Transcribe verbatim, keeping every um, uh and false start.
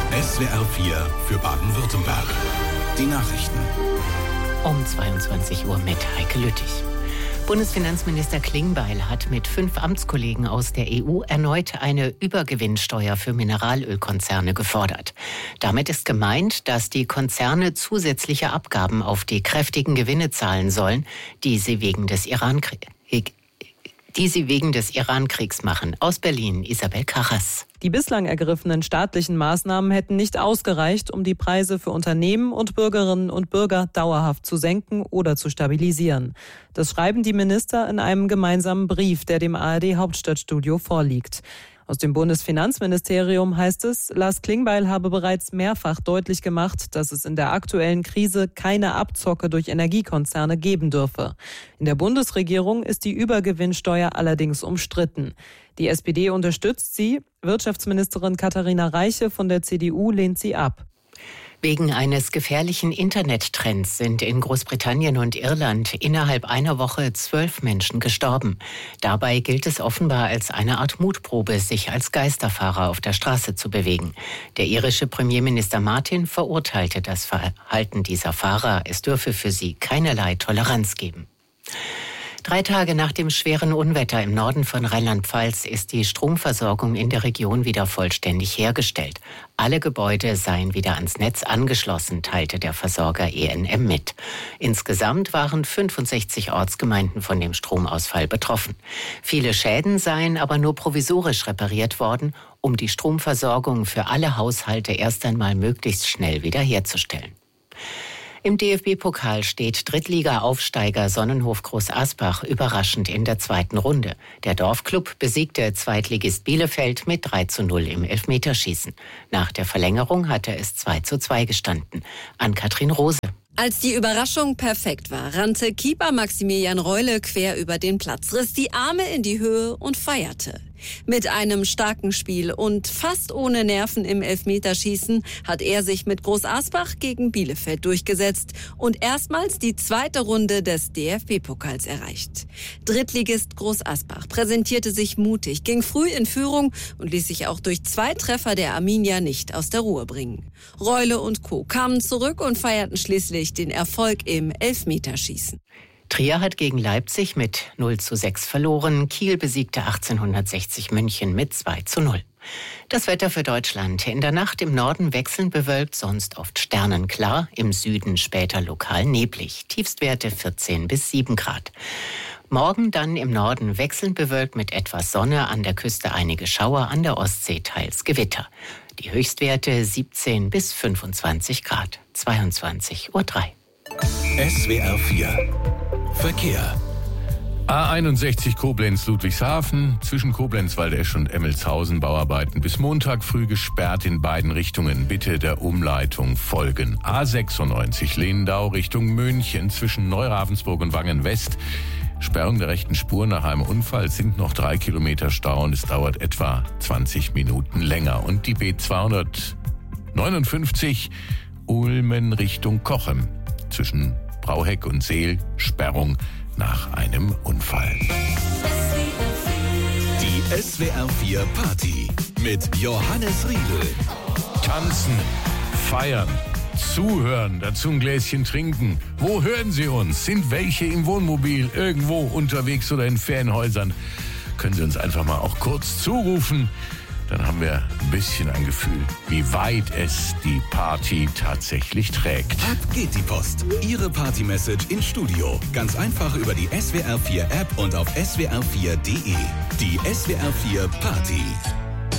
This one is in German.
S W R vier für Baden-Württemberg. Die Nachrichten. Um zweiundzwanzig Uhr mit Heike Lüttich. Bundesfinanzminister Klingbeil hat mit fünf Amtskollegen aus der E U erneut eine Übergewinnsteuer für Mineralölkonzerne gefordert. Damit ist gemeint, dass die Konzerne zusätzliche Abgaben auf die kräftigen Gewinne zahlen sollen, die sie wegen des Iran-Kriegs die sie wegen des Iran-Kriegs machen. Aus Berlin, Isabel Karras. Die bislang ergriffenen staatlichen Maßnahmen hätten nicht ausgereicht, um die Preise für Unternehmen und Bürgerinnen und Bürger dauerhaft zu senken oder zu stabilisieren. Das schreiben die Minister in einem gemeinsamen Brief, der dem A R D-Hauptstadtstudio vorliegt. Aus dem Bundesfinanzministerium heißt es, Lars Klingbeil habe bereits mehrfach deutlich gemacht, dass es in der aktuellen Krise keine Abzocke durch Energiekonzerne geben dürfe. In der Bundesregierung ist die Übergewinnsteuer allerdings umstritten. Die S P D unterstützt sie, Wirtschaftsministerin Katharina Reiche von der C D U lehnt sie ab. Wegen eines gefährlichen Internettrends sind in Großbritannien und Irland innerhalb einer Woche zwölf Menschen gestorben. Dabei gilt es offenbar als eine Art Mutprobe, sich als Geisterfahrer auf der Straße zu bewegen. Der irische Premierminister Martin verurteilte das Verhalten dieser Fahrer. Es dürfe für sie keinerlei Toleranz geben. Drei Tage nach dem schweren Unwetter im Norden von Rheinland-Pfalz ist die Stromversorgung in der Region wieder vollständig hergestellt. Alle Gebäude seien wieder ans Netz angeschlossen, teilte der Versorger E N M mit. Insgesamt waren fünfundsechzig Ortsgemeinden von dem Stromausfall betroffen. Viele Schäden seien aber nur provisorisch repariert worden, um die Stromversorgung für alle Haushalte erst einmal möglichst schnell wiederherzustellen. Im D F B-Pokal steht Drittliga-Aufsteiger Sonnenhof Groß Asbach überraschend in der zweiten Runde. Der Dorfklub besiegte Zweitligist Bielefeld mit drei zu null im Elfmeterschießen. Nach der Verlängerung hatte es zwei zu zwei gestanden. Ann-Kathrin Rose. Als die Überraschung perfekt war, rannte Keeper Maximilian Reule quer über den Platz, riss die Arme in die Höhe und feierte. Mit einem starken Spiel und fast ohne Nerven im Elfmeterschießen hat er sich mit Groß Asbach gegen Bielefeld durchgesetzt und erstmals die zweite Runde des D F B-Pokals erreicht. Drittligist Groß Asbach präsentierte sich mutig, ging früh in Führung und ließ sich auch durch zwei Treffer der Arminia nicht aus der Ruhe bringen. Reule und Co. kamen zurück und feierten schließlich den Erfolg im Elfmeterschießen. Trier hat gegen Leipzig mit null zu sechs verloren. Kiel besiegte achtzehnhundertsechzig München mit zwei zu null. Das Wetter für Deutschland. In der Nacht im Norden wechselnd bewölkt, sonst oft sternenklar. Im Süden später lokal neblig. Tiefstwerte vierzehn bis sieben Grad. Morgen dann im Norden wechselnd bewölkt mit etwas Sonne. An der Küste einige Schauer, an der Ostsee teils Gewitter. Die Höchstwerte siebzehn bis fünfundzwanzig Grad. zweiundzwanzig Uhr drei. S W R vier Verkehr. A einundsechzig Koblenz-Ludwigshafen, zwischen Koblenz-Waldesch und Emmelshausen Bauarbeiten bis Montag früh gesperrt in beiden Richtungen. Bitte der Umleitung folgen. A sechsundneunzig Leendau Richtung München, zwischen Neuravensburg und Wangen-West. Sperrung der rechten Spur nach einem Unfall, sind noch drei Kilometer Stau und es dauert etwa zwanzig Minuten länger. Und die B zweihundertneunundfünfzig Ulmen Richtung Cochem, zwischen Brauheck und Seel, Sperrung nach einem Unfall. Die S W R vier Party mit Johannes Riedel. Tanzen, feiern, zuhören, dazu ein Gläschen trinken. Wo hören Sie uns? Sind welche im Wohnmobil, irgendwo unterwegs oder in Ferienhäusern? Können Sie uns einfach mal auch kurz zurufen? Dann haben wir ein bisschen ein Gefühl, wie weit es die Party tatsächlich trägt. Ab geht die Post. Ihre Party-Message ins Studio. Ganz einfach über die S W R vier App und auf S W R vier Punkt D E. Die S W R vier Party.